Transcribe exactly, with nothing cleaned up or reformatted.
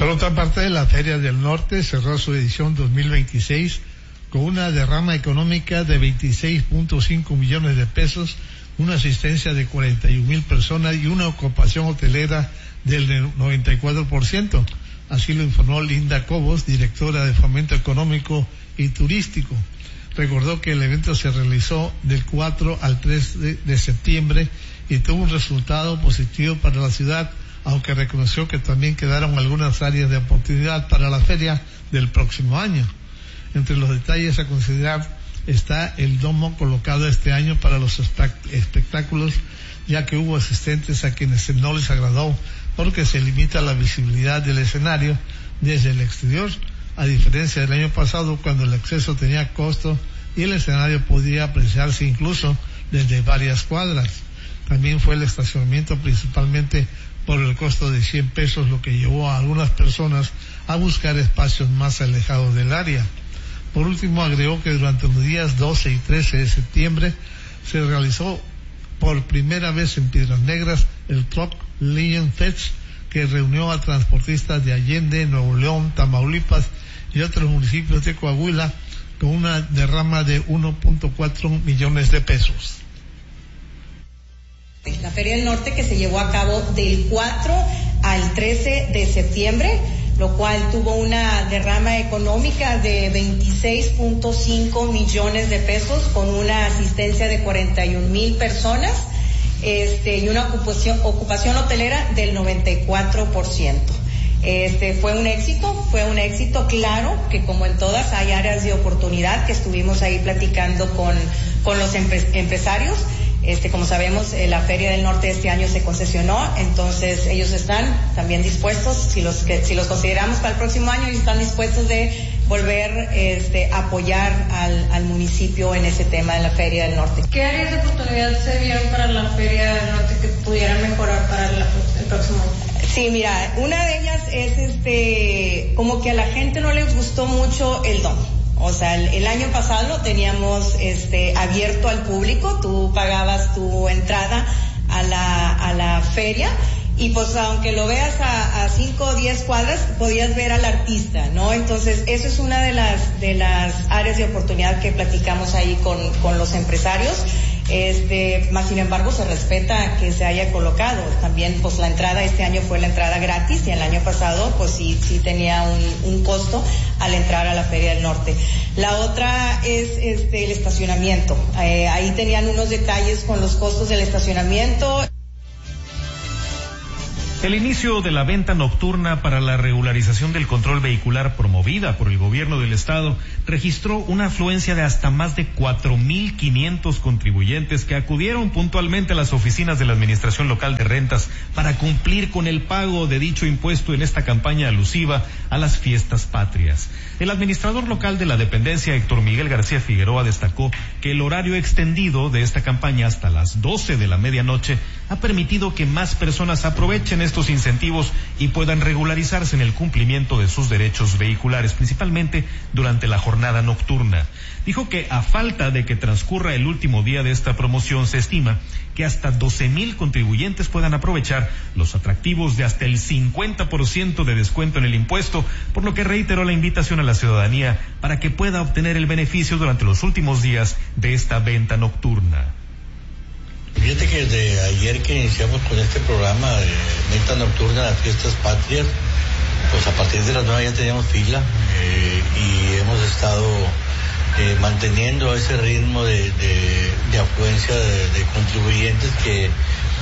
Por otra parte, la Feria del Norte cerró su edición dos mil veintiséis con una derrama económica de veintiséis punto cinco millones de pesos, una asistencia de cuarenta y un mil personas y una ocupación hotelera del noventa y cuatro por ciento. Así lo informó Linda Cobos, directora de Fomento Económico y Turístico. Recordó que el evento se realizó del cuatro al tres de, de septiembre y tuvo un resultado positivo para la ciudad, aunque reconoció que también quedaron algunas áreas de oportunidad para la feria del próximo año. Entre los detalles a considerar está el domo colocado este año para los espectáculos, ya que hubo asistentes a quienes no les agradó porque se limita la visibilidad del escenario desde el exterior, a diferencia del año pasado cuando el acceso tenía costo y el escenario podía apreciarse incluso desde varias cuadras. También fue el estacionamiento, principalmente por el costo de cien pesos, lo que llevó a algunas personas a buscar espacios más alejados del área. Por último, agregó que durante los días doce y trece de septiembre se realizó por primera vez en Piedras Negras el Truck Legend Fest, que reunió a transportistas de Allende, Nuevo León, Tamaulipas y otros municipios de Coahuila con una derrama de uno punto cuatro millones de pesos. La Feria del Norte, que se llevó a cabo del cuatro al trece de septiembre, lo cual tuvo una derrama económica de veintiséis punto cinco millones de pesos con una asistencia de cuarenta y un mil personas, este, y una ocupación, ocupación hotelera del noventa y cuatro por ciento. Este, fue un éxito, fue un éxito, claro, que como en todas hay áreas de oportunidad, que estuvimos ahí platicando con, con los empre- empresarios. Este, como sabemos, eh, la Feria del Norte este año se concesionó, entonces ellos están también dispuestos, si los que, si los consideramos para el próximo año, ellos están dispuestos de volver este, a apoyar al, al municipio en ese tema de la Feria del Norte. ¿Qué áreas de oportunidad se vieron para la Feria del Norte que pudieran mejorar para la, el próximo año? Sí, mira, una de ellas es este, como que a la gente no les gustó mucho el domo. O sea, el, el año pasado lo teníamos este, abierto al público, tú pagabas tu entrada a la, a la feria y pues aunque lo veas a, a cinco o diez cuadras, podías ver al artista, ¿no? Entonces, eso es una de las, de las áreas de oportunidad que platicamos ahí con, con los empresarios. Este, más sin embargo se respeta que se haya colocado. También pues la entrada este año fue la entrada gratis y el año pasado pues sí, sí tenía un, un costo al entrar a la Feria del Norte. La otra es este el estacionamiento. Eh, ahí tenían unos detalles con los costos del estacionamiento. El inicio de la venta nocturna para la regularización del control vehicular promovida por el gobierno del estado registró una afluencia de hasta más de cuatro mil quinientos contribuyentes que acudieron puntualmente a las oficinas de la Administración Local de Rentas para cumplir con el pago de dicho impuesto en esta campaña alusiva a las fiestas patrias. El administrador local de la dependencia, Héctor Miguel García Figueroa, destacó que el horario extendido de esta campaña hasta las doce de la medianoche ha permitido que más personas aprovechen estos incentivos y puedan regularizarse en el cumplimiento de sus derechos vehiculares, principalmente durante la jornada nocturna. Dijo que a falta de que transcurra el último día de esta promoción, se estima que hasta doce mil contribuyentes puedan aprovechar los atractivos de hasta el cincuenta por ciento de descuento en el impuesto, por lo que reiteró la invitación a la ciudadanía para que pueda obtener el beneficio durante los últimos días de esta venta nocturna. Fíjate que desde ayer que iniciamos con este programa de venta nocturna de las fiestas patrias, pues a partir de las nueve ya teníamos fila eh, y hemos estado eh, manteniendo ese ritmo de, de, de afluencia de, de contribuyentes que